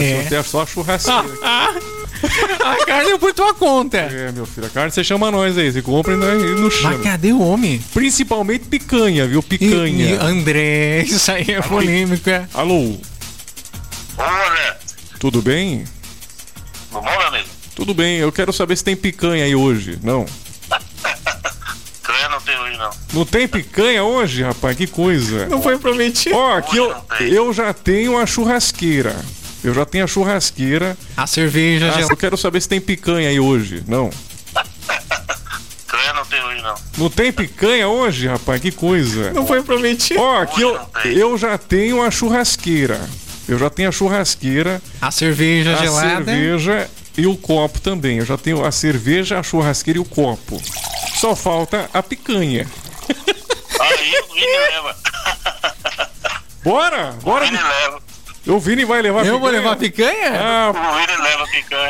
sorteia só a churrasqueira. A carne é por tua conta. É, meu filho, a carne você chama nós aí, você compra e não chama. Mas cadê o homem? Principalmente picanha, viu? Picanha. André, isso aí é polêmico, é? Alô, Olha, tudo bem? tudo bom, meu amigo? Tudo bem, eu quero saber se tem picanha aí hoje. Não. Canha não tem hoje, não. Não tem picanha hoje, rapaz? Que coisa. Não foi prometido. Ó, aqui Hoje não tem. eu já tenho a churrasqueira. Eu já tenho a churrasqueira. A cerveja gelada. Eu quero saber se tem picanha aí hoje. Não. Canha não tem hoje, não. Não tem picanha hoje, rapaz? Que coisa. Não foi prometido. Ó, aqui Hoje não tem. eu já tenho a churrasqueira. Eu já tenho a churrasqueira, A cerveja a gelada. cerveja e o copo também. Eu já tenho a cerveja, a churrasqueira e o copo. Só falta a picanha. Aí o Vini leva. Bora! O Bora! Vini leva. O Vini vai levar Eu vou picanha? levar picanha? Ah, O Vini leva picanha.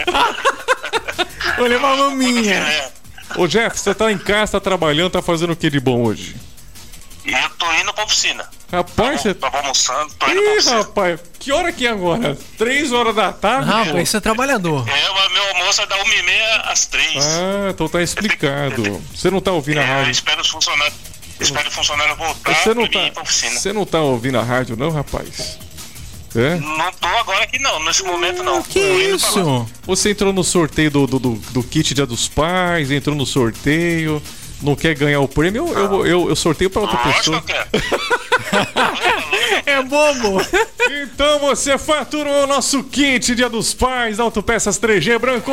Vou levar O Vini maminha. leva. ô Jeff, você tá em casa, tá trabalhando, tá fazendo o que de bom hoje? E eu tô indo pra oficina. Rapaz, você... Tava almoçando, tô indo pra Ih, oficina. rapaz, que hora que é agora? 3 horas da tarde? Ah, pô? pô, esse é trabalhador. Mas meu almoço é da 1h30 às 3. Ah, então tá explicado. Você não tá ouvindo a Eu rádio? espero os funcionários. Espero o funcionário voltar Você não pra mim tá, ir pra oficina. você não tá ouvindo a rádio não, rapaz? É? Não tô agora aqui não, nesse momento não. Que Tô indo pra lá. isso? Você entrou no sorteio do kit Dia dos Pais, entrou no sorteio, não quer ganhar o prêmio, eu sorteio pra outra Lógico pessoa. que eu quero. É bobo. Então você faturou o nosso kit Dia dos Pais da Autopeças 3G, Branco!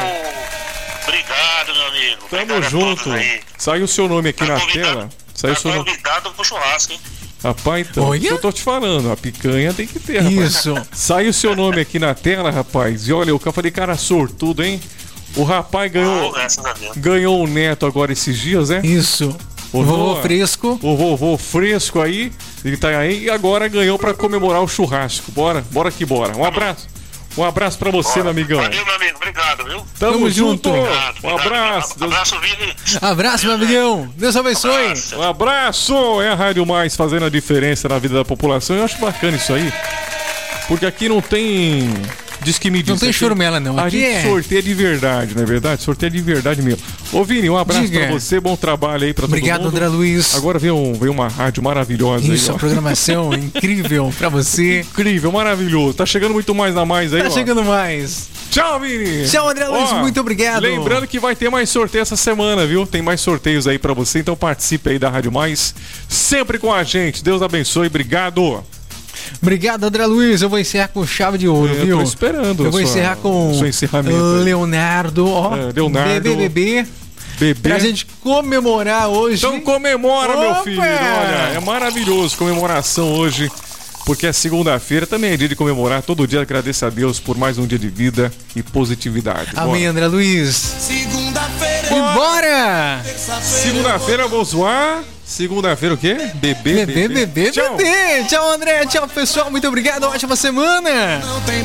Obrigado, meu amigo. Tamo Obrigado a junto. todos aí. Saiu o seu nome aqui Tá na convidado- tela. Saiu Tá seu nome. convidado pro churrasco, hein? Rapaz, então, Olha. isso eu tô te falando, a picanha tem que ter, rapaz. Isso. Saiu o seu nome aqui na tela, rapaz. E olha, eu falei, cara, sortudo, hein? O rapaz Oh, graças a Deus. ganhou o neto agora esses dias, né? Isso. Ô, Vovô Noah, fresco. O vovô fresco aí, ele tá aí e agora ganhou pra comemorar o churrasco. Bora que bora. Um abraço pra você, meu amigão. Valeu, meu amigo. Obrigado, viu? Tamo junto. junto. Obrigado, Um abraço. Abraço, Vini. Abraço, meu amigão. Deus abençoe. Abraço. Um abraço! É a Rádio Mais fazendo a diferença na vida da população. Eu acho bacana isso aí. Porque aqui não tem. Diz que me diz. Não tem aqui, churumela, não. A Aqui gente é. sorteia de verdade, não é verdade? Sorteia de verdade mesmo. Ô, Vini, um abraço Diga. pra você. Bom trabalho aí pra todo Obrigado, mundo. André Luiz. Agora vem uma rádio maravilhosa Isso, aí, a ó. programação incrível pra você. Incrível, maravilhoso. Tá chegando muito mais na mais aí, Tá ó. chegando mais. Tchau, Vini! Tchau, André Luiz, Ó, muito obrigado. Lembrando que vai ter mais sorteio essa semana, viu? Tem mais sorteios aí pra você, então participe aí da Rádio Mais, sempre com a gente. Deus abençoe, obrigado. Obrigado, André Luiz. Eu vou encerrar com chave de ouro, Eu viu? tô esperando Eu vou encerrar com seu encerramento aí. Leonardo, ó. Leonardo. BBB. Bebê. Pra gente comemorar hoje. Então comemora, meu Opa! filho. Olha, é maravilhoso comemoração hoje, porque é segunda-feira, também é dia de comemorar. Todo dia agradeço a Deus por mais um dia de vida e positividade. Amém, Bora. André Luiz. Segunda-feira, E bora! Segunda-feira eu vou zoar. Segunda-feira o quê? Bebê. Bebê. Tchau. Tchau, André. Tchau, pessoal. Muito obrigado. Ótima semana. não tem